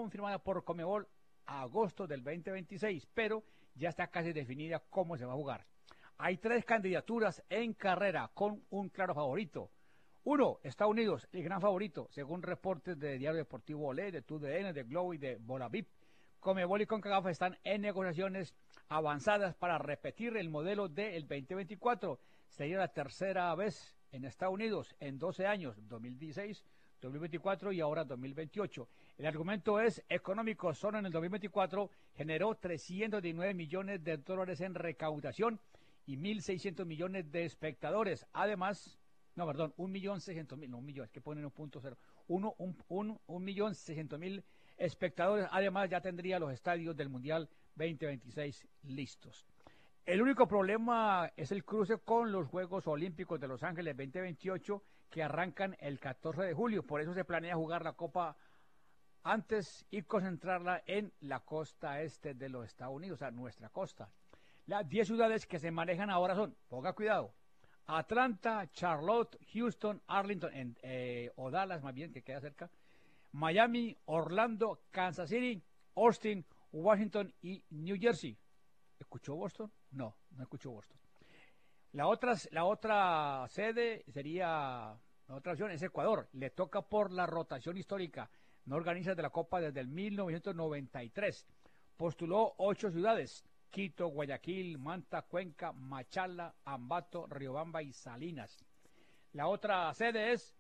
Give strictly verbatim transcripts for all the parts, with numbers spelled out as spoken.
confirmada por Conmebol a agosto del veinte veintiséis, pero ya está casi definida cómo se va a jugar. Hay tres candidaturas en carrera con un claro favorito. Uno, Estados Unidos, el gran favorito, según reportes de Diario Deportivo Olé, de T U D N, de Globo y de Bolavip. Conmebol y CONCACAF están en negociaciones avanzadas para repetir el modelo del veinte veinticuatro. Sería la tercera vez en Estados Unidos en doce años, dos mil dieciséis, dos mil veinticuatro y ahora dos mil veintiocho. El argumento es económico. Solo en el dos mil veinticuatro generó trescientos diecinueve millones de dólares en recaudación y mil seiscientos millones de espectadores. Además, no, perdón, un millón seiscientos mil, no un millón, es que ponen un punto cero. Uno, un, un, un millón seiscientos mil espectadores. Además, ya tendría los estadios del Mundial veinte veintiséis listos. El único problema es el cruce con los Juegos Olímpicos de Los Ángeles veinte veintiocho que arrancan el catorce de julio. Por eso se planea jugar la Copa antes y concentrarla en la costa este de los Estados Unidos, o sea, nuestra costa. Las diez ciudades que se manejan ahora son, ponga cuidado, Atlanta, Charlotte, Houston, Arlington, en, eh, o Dallas más bien, que queda cerca, Miami, Orlando, Kansas City, Austin, Washington y New Jersey. ¿Escuchó Boston? No, no escuchó Boston. La otra, la otra sede sería, la otra opción es Ecuador. Le toca por la rotación histórica. No organiza de la Copa desde el mil novecientos noventa y tres. Postuló ocho ciudades: Quito, Guayaquil, Manta, Cuenca, Machala, Ambato, Riobamba y Salinas. La otra sede es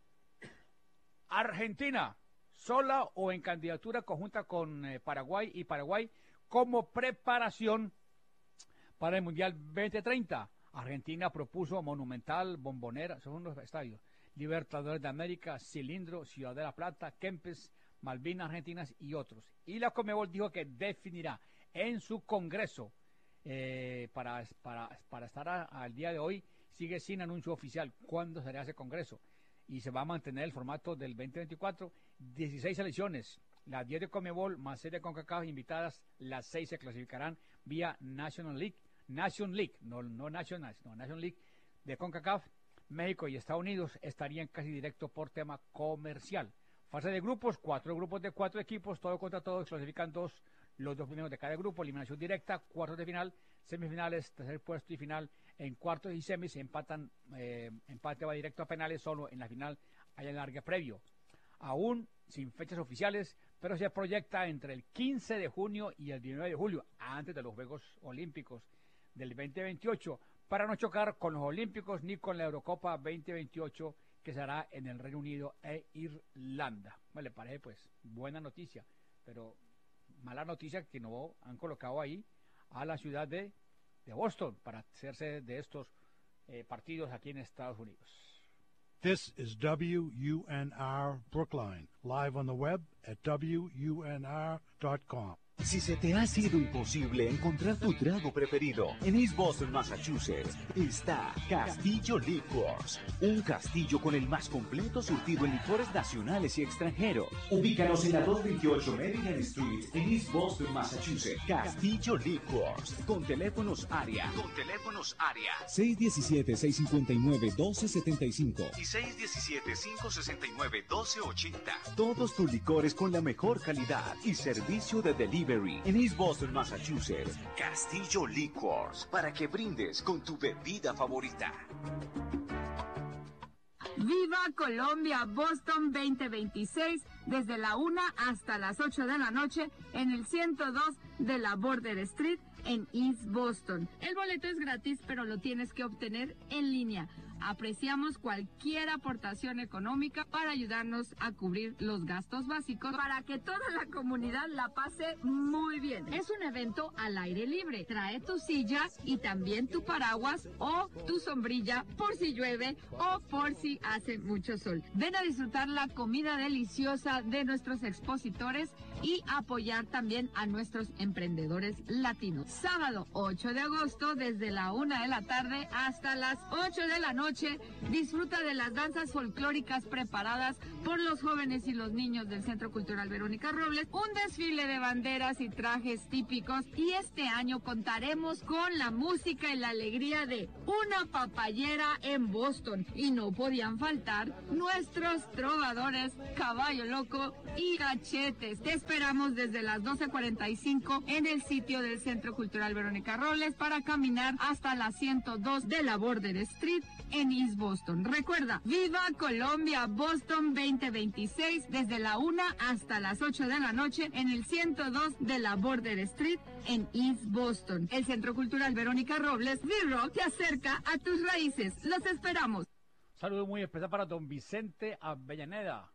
Argentina, sola o en candidatura conjunta con eh, Paraguay y Paraguay como preparación para el Mundial veinte treinta. Argentina propuso Monumental, Bombonera, son los estadios, Libertadores de América, Cilindro, Ciudad de la Plata, Kempes, Malvinas Argentinas y otros. Y la Conmebol dijo que definirá en su congreso eh, para, para, para estar a, al día de hoy, sigue sin anuncio oficial cuándo será ese congreso. Y se va a mantener el formato del veinte veinticuatro, dieciséis selecciones, las diez de Conmebol más seis de CONCACAF invitadas, las seis se clasificarán vía National League, Nation League, no, no National, no National League de CONCACAF. México y Estados Unidos estarían casi directo por tema comercial. Fase de grupos, cuatro grupos de cuatro equipos, todo contra todos, clasifican dos, los dos primeros de cada grupo, eliminación directa, cuartos de final, semifinales, tercer puesto y final. En cuartos y semis se empatan, eh, empate va directo a penales, solo en la final hay alargue previo. Aún sin fechas oficiales, pero se proyecta entre el quince de junio y el diecinueve de julio, antes de los Juegos Olímpicos del veinte veintiocho, para no chocar con los Olímpicos ni con la Eurocopa veinte veintiocho, que se hará en el Reino Unido e Irlanda. Me le parece, pues, buena noticia, pero mala noticia que no han colocado ahí a la ciudad de, de Boston para hacerse de estos eh, partidos aquí en Estados Unidos. This is W U N R Brookline, live on the web at W U N R dot com. Si se te ha sido imposible encontrar tu trago preferido, en East Boston, Massachusetts, está Castillo Liquors, un castillo con el más completo surtido en licores nacionales y extranjeros. Ubícanos en la doscientos veintiocho Maryland Street, en East Boston, Massachusetts. Castillo Liquors, con teléfonos área, con teléfonos área seis uno siete, seis cinco nueve, uno dos siete cinco y seis uno siete, cinco seis nueve, uno dos ocho cero. Todos tus licores con la mejor calidad y servicio de delivery. En East Boston, Massachusetts, Castillo Liquors, para que brindes con tu bebida favorita. ¡Viva Colombia! Boston veinte veintiséis, desde la una hasta las ocho de la noche, en el ciento dos de la Border Street, en East Boston. El boleto es gratis, pero lo tienes que obtener en línea. Apreciamos cualquier aportación económica para ayudarnos a cubrir los gastos básicos para que toda la comunidad la pase muy bien. Es un evento al aire libre. Trae tu silla y también tu paraguas o tu sombrilla por si llueve o por si hace mucho sol. Ven a disfrutar la comida deliciosa de nuestros expositores y apoyar también a nuestros emprendedores latinos. Sábado ocho de agosto, desde la una de la tarde hasta las ocho de la noche, noche, disfruta de las danzas folclóricas preparadas por los jóvenes y los niños del Centro Cultural Verónica Robles, un desfile de banderas y trajes típicos, y este año contaremos con la música y la alegría de una papayera en Boston, y no podían faltar nuestros trovadores Caballo Loco y Gachetes. Te esperamos desde las doce cuarenta y cinco en el sitio del Centro Cultural Verónica Robles para caminar hasta la ciento dos de la Border Street en East Boston. Recuerda, Viva Colombia Boston veinte veintiséis desde la una hasta las ocho de la noche en el ciento dos de la Border Street en East Boston. El Centro Cultural Verónica Robles, V-Rock, te acerca a tus raíces. Los esperamos. Saludo muy especial para don Vicente Avellaneda.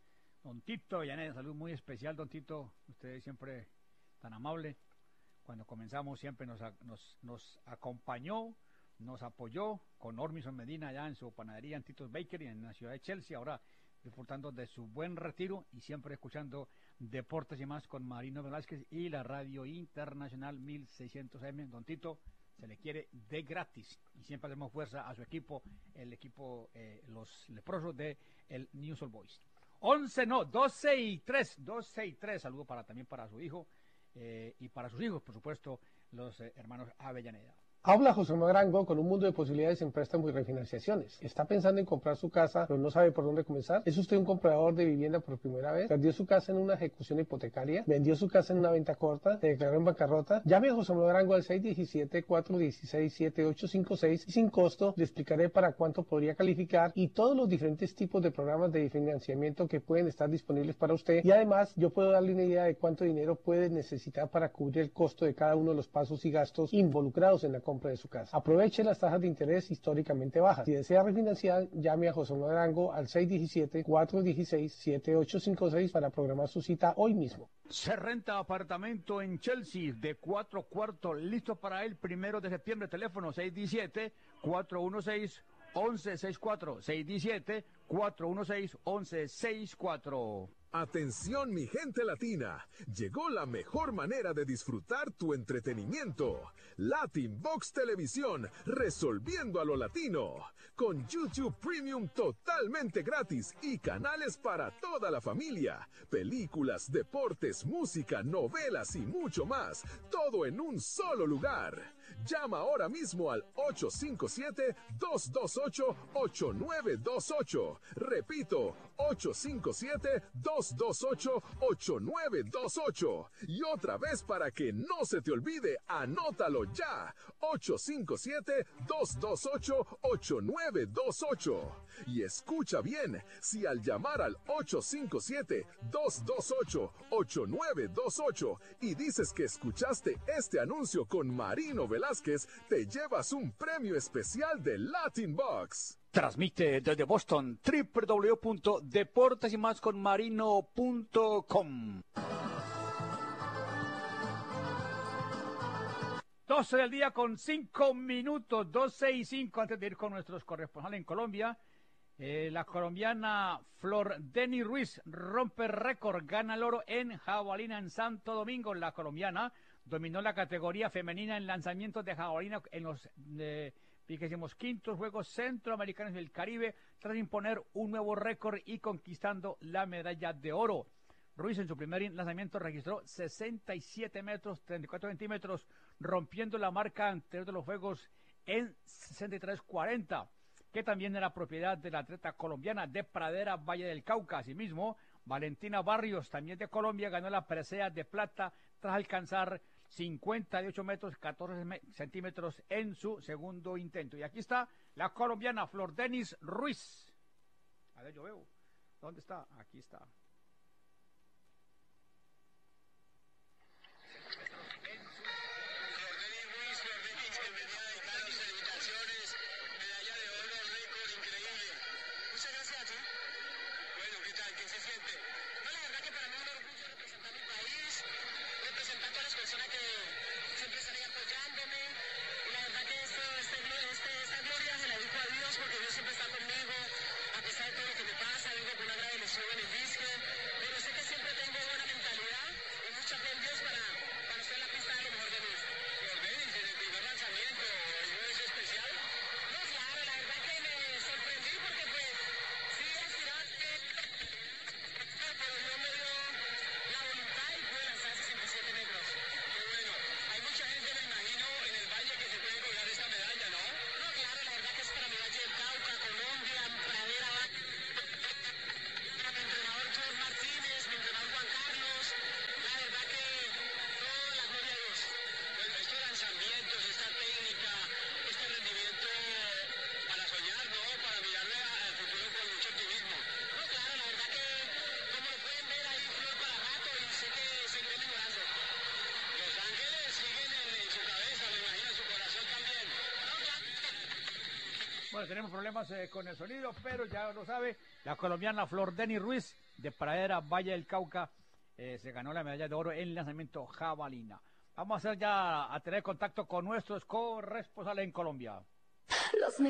Don Tito Avellaneda, saludo muy especial, don Tito. Usted siempre tan amable. Cuando comenzamos siempre nos, nos, nos acompañó, nos apoyó con Ormison Medina allá en su panadería en Tito's Bakery en la ciudad de Chelsea, ahora disfrutando de su buen retiro y siempre escuchando Deportes y más con Marino Velázquez y la Radio Internacional mil seiscientos A M. Don Tito, se le quiere de gratis y siempre hacemos fuerza a su equipo, el equipo, eh, los leprosos de el News All Boys. once, no, doce y tres, doce y tres, saludo para, también para su hijo eh, y para sus hijos, por supuesto, los eh, hermanos Avellaneda. Habla José Manuel Arango con un mundo de posibilidades en préstamos y refinanciaciones. ¿Está pensando en comprar su casa, pero no sabe por dónde comenzar? ¿Es usted un comprador de vivienda por primera vez? ¿Perdió su casa en una ejecución hipotecaria? ¿Vendió su casa en una venta corta? ¿Se declaró en bancarrota? Llame a José Manuel Arango al seis uno siete, cuatro uno seis, siete ocho cinco seis y sin costo le explicaré para cuánto podría calificar y todos los diferentes tipos de programas de financiamiento que pueden estar disponibles para usted. Y además, yo puedo darle una idea de cuánto dinero puede necesitar para cubrir el costo de cada uno de los pasos y gastos involucrados en la compra de su casa. Aproveche las tasas de interés históricamente bajas. Si desea refinanciar, llame a José Manuel Arango al seis uno siete, cuatro uno seis, siete ocho cinco seis para programar su cita hoy mismo. Se renta apartamento en Chelsea de cuatro cuartos, listo para el primero de septiembre. Teléfono seis uno siete, cuatro uno seis, uno uno seis cuatro, seis uno siete, cuatro uno seis, uno uno seis cuatro. Atención mi gente latina, llegó la mejor manera de disfrutar tu entretenimiento. Latin Box Televisión, resolviendo a lo latino. Con YouTube Premium totalmente gratis y canales para toda la familia. Películas, deportes, música, novelas y mucho más. Todo en un solo lugar. Llama ahora mismo al ocho cinco siete, dos dos ocho, ocho nueve dos ocho. Repito, ocho cinco siete, dos dos ocho, ocho nueve dos ocho. Y otra vez para que no se te olvide, anótalo ya. ocho cinco siete, dos dos ocho, ocho nueve dos ocho. Y escucha bien, si al llamar al ocho cinco siete, dos dos ocho, ocho nueve dos ocho y dices que escuchaste este anuncio con Marino Velázquez, te llevas un premio especial de Latin Box. Transmite desde Boston doble u doble u doble u punto deportes y más con marino punto com. doce del día con cinco minutos, doce y cinco, antes de ir con nuestros corresponsales en Colombia. Eh, la colombiana Flor Deni Ruiz rompe récord, gana el oro en jabalina en Santo Domingo. La colombiana dominó la categoría femenina en lanzamientos de jabalina en los eh, vigésimos quintos Juegos Centroamericanos del Caribe, tras imponer un nuevo récord y conquistando la medalla de oro. Ruiz en su primer lanzamiento registró sesenta y siete metros, treinta y cuatro centímetros, rompiendo la marca anterior de los Juegos en sesenta y tres cuarenta, que también era propiedad de la atleta colombiana de Pradera, Valle del Cauca. Asimismo, Valentina Barrios, también de Colombia, ganó la presea de plata tras alcanzar cincuenta y ocho metros, catorce centímetros en su segundo intento. Y aquí está la colombiana Flor Denis Ruiz. A ver, yo veo. ¿Dónde está? Aquí está. Porque Dios siempre está conmigo, a pesar de todo lo que me pasa, vengo con una grave lesión en el disco. Bueno, tenemos problemas eh, con el sonido, pero ya lo sabe, la colombiana Flor Deni Ruiz, de Pradera, Valle del Cauca, eh, se ganó la medalla de oro en lanzamiento jabalina. Vamos a hacer ya, a tener contacto con nuestros corresponsales en Colombia. Los